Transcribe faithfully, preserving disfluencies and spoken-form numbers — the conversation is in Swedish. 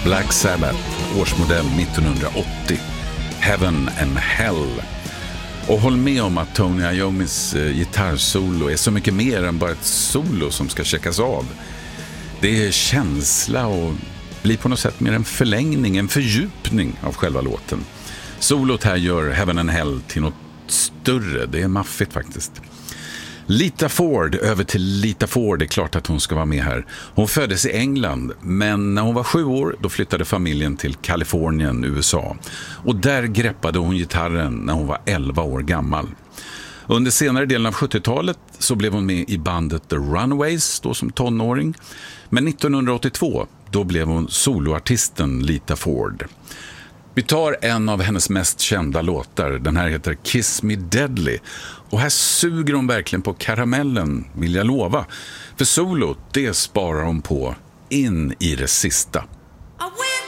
Black Sabbath, årsmodell nittonhundraåttio, Heaven and Hell. Och håll med om att Tony Iommis eh, gitarrsolo är så mycket mer än bara ett solo som ska checkas av. Det är känsla och blir på något sätt mer en förlängning, en fördjupning av själva låten. Solot här gör Heaven and Hell till något större, det är maffigt faktiskt. Lita Ford, över till Lita Ford, det är klart att hon ska vara med här. Hon föddes i England, men när hon var sju år då flyttade familjen till Kalifornien, U S A. Och där greppade hon gitarren när hon var elva år gammal. Under senare delen av sjuttiotalet så blev hon med i bandet The Runaways då som tonåring. Men nittonhundraåttiotvå då blev hon soloartisten Lita Ford. Vi tar en av hennes mest kända låtar. Den här heter Kiss Me Deadly. Och här suger hon verkligen på karamellen, vill jag lova. För solot, det sparar hon på in i det sista.